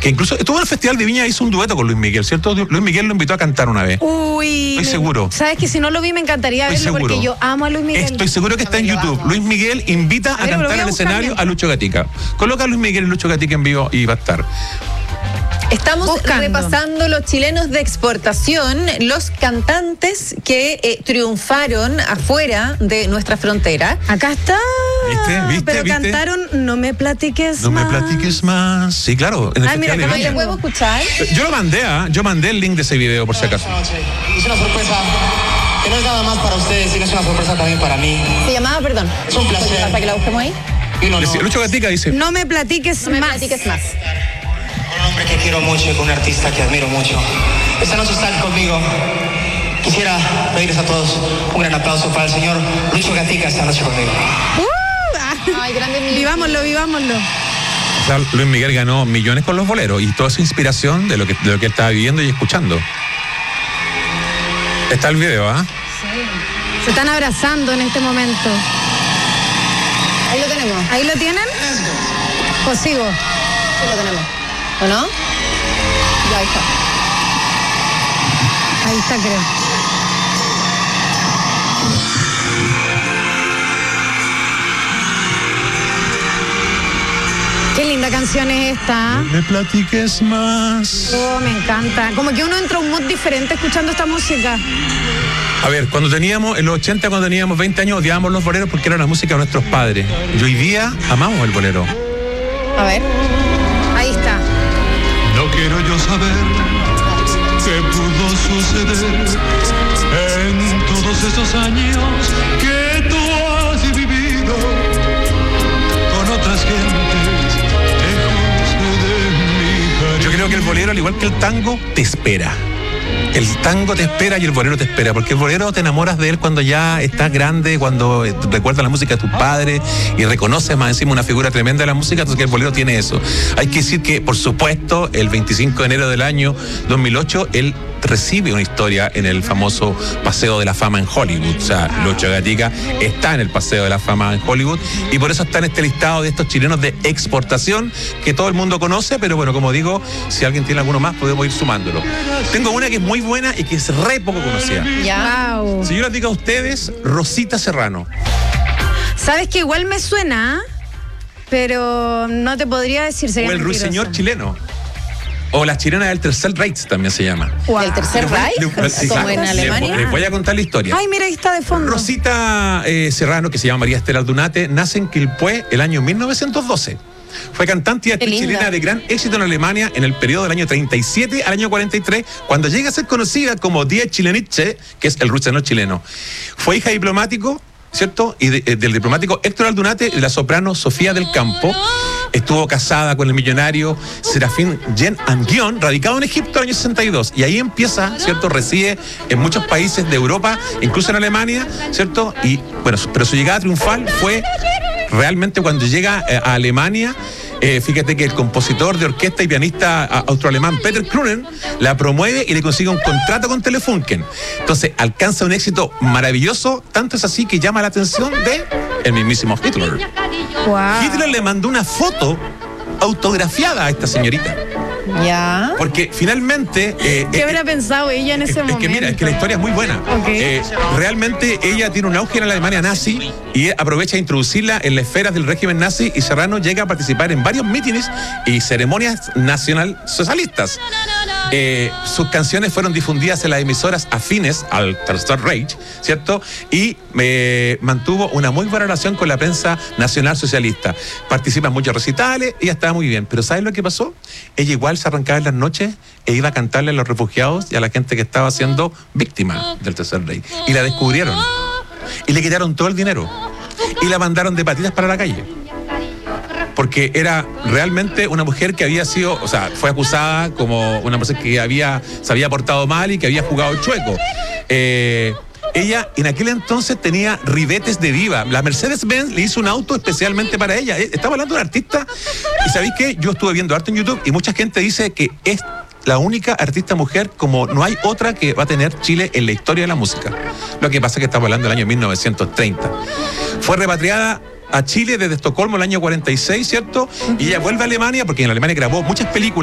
que incluso estuvo en el Festival de Viña, hizo un dueto con Luis Miguel, ¿cierto? Luis Miguel lo invitó a cantar una vez. Uy. Estoy seguro. Sabes que si no lo vi me encantaría verlo porque yo amo a Luis Miguel. Estoy seguro que está en YouTube. Luis Miguel invita a cantar al escenario a Lucho Gatica. Coloca a Luis Miguel y Lucho Gatica en vivo y va a estar. Estamos repasando los chilenos de exportación, los cantantes que triunfaron afuera de nuestra frontera. Acá está. ¿Viste? Pero cantaron No me platiques más. No me platiques más. Sí, claro. Ay, mira, acá lo podemos escuchar. Yo mandé el link de ese video por si acaso. Es una sorpresa que no es nada más para ustedes, sino es una sorpresa también para mí. Se llamaba, perdón. Es un placer. Para que la busquemos ahí. Lucho Gatica dice: No me platiques más. No me platiques más. Un hombre que quiero mucho y con un artista que admiro mucho. Esta noche están conmigo. Quisiera pedirles a todos un gran aplauso para el señor Lucho Gatica esta noche conmigo. Ay, grande Miki. Vivámoslo. O sea, Luis Miguel ganó millones con los boleros y toda su inspiración de lo que él estaba viviendo y escuchando. Está el video, ¿ah? Sí. Se están abrazando en este momento. Ahí lo tenemos. ¿Ahí lo tienen? Pues sigo. Sí lo tenemos. ¿O no? Ya, ahí está. Ahí está, creo. Qué linda canción es esta. No me platiques más. Oh, me encanta. Como que uno entra a un mood diferente escuchando esta música. A ver, en los 80, cuando teníamos 20 años, odiábamos los boleros porque era la música de nuestros padres. Y hoy día amamos el bolero. A ver. Ahí está. No quiero yo saber qué pudo suceder en todos esos años que tú has vivido con otras gentes lejos de mi cariño. Yo creo que el bolero, al igual que el tango, te espera. El tango te espera y el bolero te espera, porque el bolero te enamoras de él cuando ya estás grande, cuando recuerdas la música de tus padres y reconoces más encima una figura tremenda de la música, entonces que el bolero tiene eso. Hay que decir que, por supuesto, el 25 de enero del año 2008, él recibe una historia en el famoso Paseo de la Fama en Hollywood. O sea, Lucho Gatica está en el Paseo de la Fama en Hollywood y por eso está en este listado de estos chilenos de exportación que todo el mundo conoce, pero bueno, como digo, si alguien tiene alguno más, podemos ir sumándolo. Tengo una que es muy buena y que es re poco conocida. Ya. Wow. Si yo les digo a ustedes, Rosita Serrano. Sabes que igual me suena, pero no te podría decir. O el ruiseñor chileno. O las chilenas del Tercer Reich también se llama. Wow. ¿El Tercer Reich? Sí, ¿Como en Alemania? Les voy a contar la historia. Ay, mira, ahí está de fondo. Rosita Serrano, que se llama María Estela Aldunate, nace en Quilpué el año 1912. Fue cantante y actriz chilena de gran éxito en Alemania en el periodo del año 37 al año 43, cuando llega a ser conocida como Die Chilenice, que es el ruiseñor chileno. Fue hija de diplomático, ¿cierto? Y del diplomático Héctor Aldunate y de la soprano Sofía del Campo. Estuvo casada con el millonario Serafín Yen Anguión, radicado en Egipto en el año 62. Y ahí empieza, ¿cierto? Reside en muchos países de Europa, incluso en Alemania, ¿cierto? Y bueno, pero su llegada triunfal fue realmente cuando llega a Alemania. Fíjate que el compositor de orquesta y pianista austroalemán Peter Krunen la promueve y le consigue un contrato con Telefunken. Entonces alcanza un éxito maravilloso, tanto es así que llama la atención de el mismísimo Hitler. Wow. Hitler le mandó una foto autografiada a esta señorita. Ya. Porque finalmente... ¿Qué habrá pensado ella en ese momento? Es que mira, es que la historia es muy buena. Okay. Realmente ella tiene un auge en la Alemania nazi y aprovecha de introducirla en las esferas del régimen nazi, y Serrano llega a participar en varios mítines y ceremonias nacionalsocialistas. Sus canciones fueron difundidas en las emisoras afines al Tercer Reich, ¿cierto? Y mantuvo una muy buena relación con la prensa nacional socialista. Participa en muchos recitales, ella estaba muy bien. Pero ¿sabes lo que pasó? Ella igual se arrancaba en las noches e iba a cantarle a los refugiados y a la gente que estaba siendo víctima del Tercer Reich. Y la descubrieron. Y le quitaron todo el dinero. Y la mandaron de patitas para la calle. Porque era realmente una mujer que había sido, o sea, fue acusada como una persona que se había portado mal y que había jugado el chueco. Ella en aquel entonces tenía ribetes de diva. La Mercedes-Benz le hizo un auto especialmente para ella. Estaba hablando de una artista. Y ¿sabéis qué? Yo estuve viendo arte en YouTube y mucha gente dice que es la única artista mujer, como no hay otra que va a tener Chile en la historia de la música. Lo que pasa es que estamos hablando del año 1930. Fue repatriada a Chile desde Estocolmo el año 46, ¿cierto? Y ella vuelve a Alemania porque en Alemania grabó muchas películas.